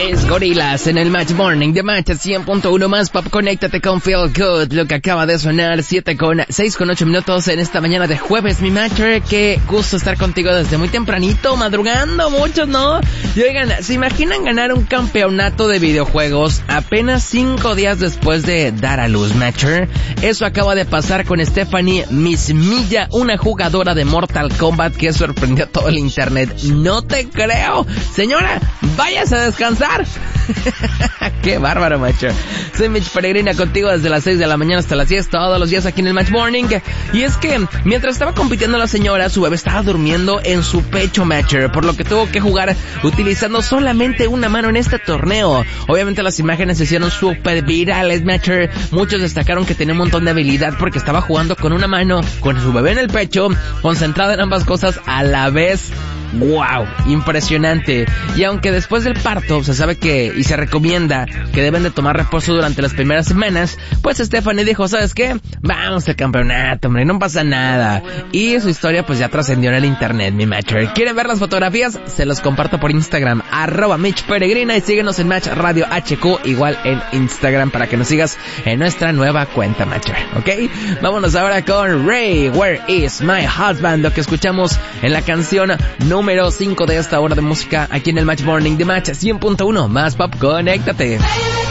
Es Gorillaz en el Match Morning de Match 100.1 más pop. Conéctate con Feel Good, lo que acaba de sonar 6:08 minutos en esta mañana de jueves, mi Matcher. Qué gusto estar contigo desde muy tempranito, madrugando muchos, ¿no? Y oigan, ¿se imaginan ganar un campeonato de videojuegos apenas 5 días después de dar a luz, Matcher? Eso acaba de pasar con Stephanie Mismilla, una jugadora de Mortal Kombat que sorprendió a todo el internet. No te creo. Señora, váyase a descansar. Qué bárbaro, macho. Soy Mitch Peregrina contigo desde las 6 de la mañana hasta las 10 todos los días aquí en el Match Morning. Y es que mientras estaba compitiendo la señora, su bebé estaba durmiendo en su pecho, Matcher, por lo que tuvo que jugar utilizando solamente una mano en este torneo. Obviamente las imágenes se hicieron súper virales, Matcher. Muchos destacaron que tenía un montón de habilidad porque estaba jugando con una mano, con su bebé en el pecho, concentrada en ambas cosas a la vez. ¡Wow! Impresionante. Y aunque después del parto se sabe que y se recomienda que deben de tomar reposo durante las primeras semanas, pues Stephanie dijo, ¿sabes qué? Vamos al campeonato, hombre, no pasa nada. Y su historia pues ya trascendió en el internet, mi Matcher. ¿Quieren ver las fotografías? Se los comparto por Instagram, @Mitch Peregrina, y síguenos en Match Radio HQ, igual en Instagram, para que nos sigas en nuestra nueva cuenta, Matcher, ¿ok? Vámonos ahora con Ray, Where Is My Husband, lo que escuchamos en la canción número 5 de esta hora de música aquí en el Match Morning de Match 100.1 más pop. Conéctate.